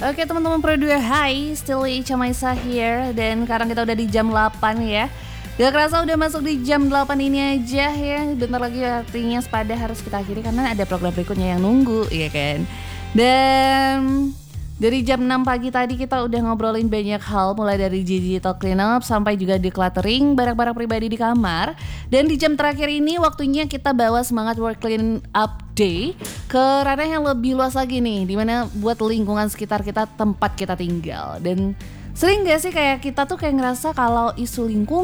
Oke teman-teman Pro2, hai, still Ica Maisa here. Dan sekarang kita udah di jam 8 ya. Gak kerasa udah masuk di jam 8 ini aja ya. Bentar lagi artinya sepada harus kita akhiri karena ada program berikutnya yang nunggu, ya kan. Dan dari jam 6 pagi tadi kita udah ngobrolin banyak hal, mulai dari digital cleanup sampai juga decluttering barang-barang pribadi di kamar. Dan di jam terakhir ini waktunya kita bawa semangat work clean up day ke ranah yang lebih luas lagi nih, dimana buat lingkungan sekitar kita, tempat kita tinggal. Dan sering gak sih kayak kita tuh kayak ngerasa kalau isu lingkungan